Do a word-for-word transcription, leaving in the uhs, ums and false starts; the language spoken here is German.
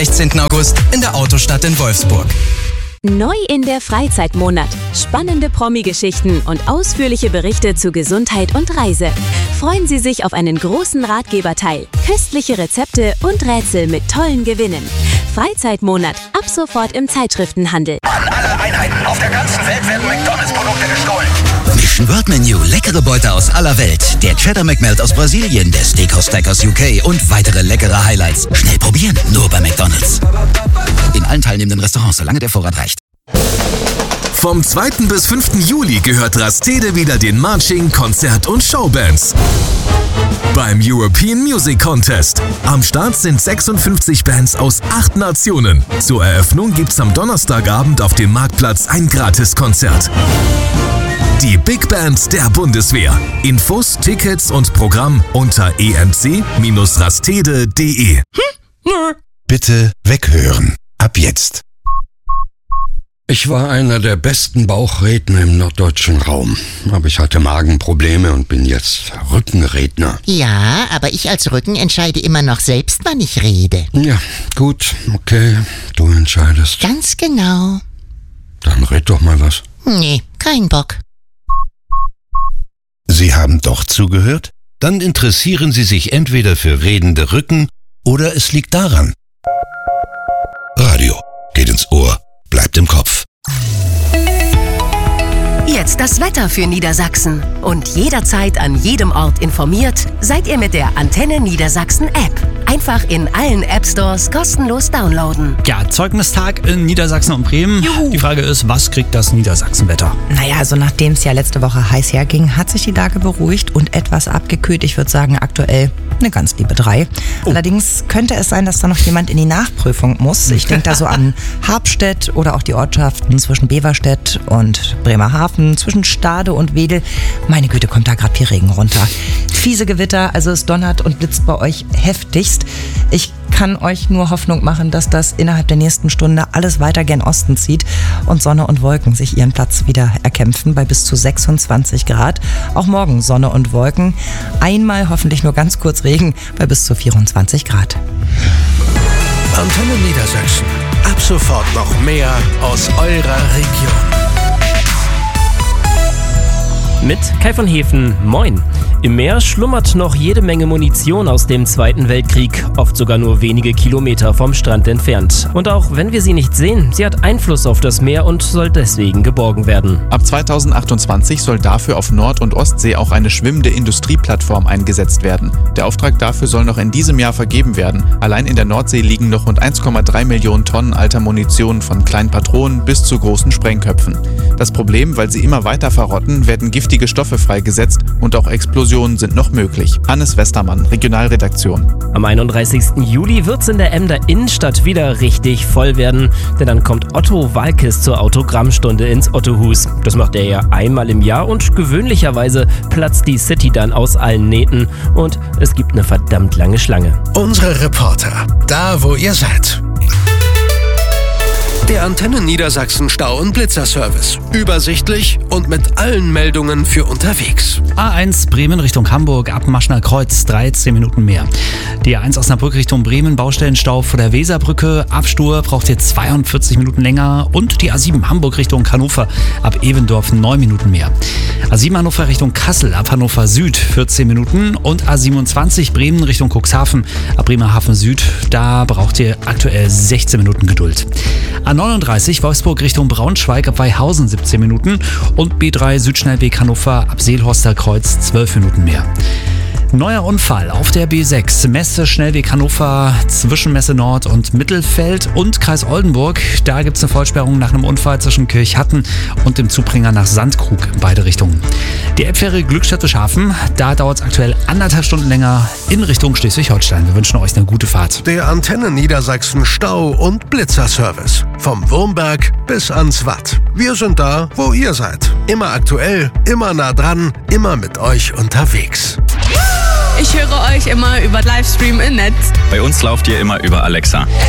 sechzehnten August in der Autostadt in Wolfsburg. Neu in der Freizeitmonat. Spannende Promi-Geschichten und ausführliche Berichte zu Gesundheit und Reise. Freuen Sie sich auf einen großen Ratgeberteil, köstliche Rezepte und Rätsel mit tollen Gewinnen. Freizeitmonat, ab sofort im Zeitschriftenhandel. An alle Einheiten auf der ganzen Welt werden McDonalds-Produkte gestohlen. Mission World Menu, leckere Beute aus aller Welt. Der Cheddar McMelt aus Brasilien, der Steakhouse Stack aus U K und weitere leckere Highlights. Schnell probieren, nur bei McDonalds. In allen teilnehmenden Restaurants, solange der Vorrat reicht. Vom zweiten bis fünften Juli gehört Rastede wieder den Marching, Konzert- und Showbands. Beim European Music Contest. Am Start sind sechsundfünfzig Bands aus acht Nationen. Zur Eröffnung gibt's am Donnerstagabend auf dem Marktplatz ein Gratiskonzert. Die Big Band der Bundeswehr. Infos, Tickets und Programm unter e m c Bindestrich rastede punkt d e. Bitte weghören. Ab jetzt. Ich war einer der besten Bauchredner im norddeutschen Raum. Aber ich hatte Magenprobleme und bin jetzt Rückenredner. Ja, aber ich als Rücken entscheide immer noch selbst, wann ich rede. Ja, gut, okay, du entscheidest. Ganz genau. Dann red doch mal was. Nee, kein Bock. Sie haben doch zugehört? Dann interessieren Sie sich entweder für redende Rücken oder es liegt daran. Radio geht ins Ohr, bleibt im Kopf. Jetzt das Wetter für Niedersachsen. Und jederzeit an jedem Ort informiert seid ihr mit der Antenne Niedersachsen App. Einfach in allen App Stores kostenlos downloaden. Ja, Zeugnistag in Niedersachsen und Bremen. Juhu. Die Frage ist, was kriegt das Niedersachsenwetter? Naja, also nachdem es ja letzte Woche heiß herging, hat sich die Lage beruhigt und etwas abgekühlt. Ich würde sagen, aktuell eine ganz liebe drei. Oh. Allerdings könnte es sein, dass da noch jemand in die Nachprüfung muss. Ich denke da so an Habstedt oder auch die Ortschaften zwischen Beverstedt und Bremerhaven, zwischen Stade und Wedel. Meine Güte, kommt da gerade viel Regen runter. Fiese Gewitter, also es donnert und blitzt bei euch heftigst. Ich kann euch nur Hoffnung machen, dass das innerhalb der nächsten Stunde alles weiter gen Osten zieht und Sonne und Wolken sich ihren Platz wieder erkämpfen bei bis zu sechsundzwanzig Grad. Auch morgen Sonne und Wolken. Einmal hoffentlich nur ganz kurz Regen bei bis zu vierundzwanzig Grad. Antenne Niedersachsen. Ab sofort noch mehr aus eurer Region. Mit Kai von Hefen, moin. Im Meer schlummert noch jede Menge Munition aus dem Zweiten Weltkrieg, oft sogar nur wenige Kilometer vom Strand entfernt. Und auch wenn wir sie nicht sehen, sie hat Einfluss auf das Meer und soll deswegen geborgen werden. Ab zweitausendachtundzwanzig soll dafür auf Nord- und Ostsee auch eine schwimmende Industrieplattform eingesetzt werden. Der Auftrag dafür soll noch in diesem Jahr vergeben werden. Allein in der Nordsee liegen noch rund eins Komma drei Millionen Tonnen alter Munition, von kleinen Patronen bis zu großen Sprengköpfen. Das Problem, weil sie immer weiter verrotten, werden giftige Stoffe freigesetzt und auch Explosionen sind noch möglich. Hannes Westermann, Regionalredaktion. Am einunddreißigsten Juli wird's in der Emder Innenstadt wieder richtig voll werden, denn dann kommt Otto Waalkes zur Autogrammstunde ins Ottohus. Das macht er ja einmal im Jahr und gewöhnlicherweise platzt die City dann aus allen Nähten und es gibt eine verdammt lange Schlange. Unsere Reporter, da wo ihr seid. Der Antenne Niedersachsen Stau- und Blitzerservice. Übersichtlich und mit allen Meldungen für unterwegs. A eins Bremen Richtung Hamburg, ab Maschner Kreuz, dreizehn Minuten mehr. Die A eins Osnabrück Richtung Bremen, Baustellenstau vor der Weserbrücke. Ab Stur braucht ihr zweiundvierzig Minuten länger. Und die A sieben Hamburg Richtung Hannover, ab Evendorf neun Minuten mehr. A sieben Hannover Richtung Kassel, ab Hannover Süd vierzehn Minuten. Und A siebenundzwanzig Bremen Richtung Cuxhaven, ab Bremerhaven Süd, da braucht ihr aktuell sechzehn Minuten Geduld. A neununddreißig Wolfsburg Richtung Braunschweig, ab Weihausen siebzehn Minuten. Und B drei Südschnellweg Hannover, ab Seelhorster Kreuz zwölf Minuten mehr. Neuer Unfall auf der B sechs, Messe Schnellweg Hannover zwischen Messe Nord und Mittelfeld und Kreis Oldenburg. Da gibt es eine Vollsperrung nach einem Unfall zwischen Kirchhatten und dem Zubringer nach Sandkrug in beide Richtungen. Die Elbfähre Glückstadt-Schafen, da dauert es aktuell anderthalb Stunden länger in Richtung Schleswig-Holstein. Wir wünschen euch eine gute Fahrt. Der Antenne Niedersachsen Stau- und Blitzerservice. Vom Wurmberg bis ans Watt. Wir sind da, wo ihr seid. Immer aktuell, immer nah dran, immer mit euch unterwegs. Ich höre euch immer über Livestream im Netz. Bei uns lauft ihr immer über Alexa.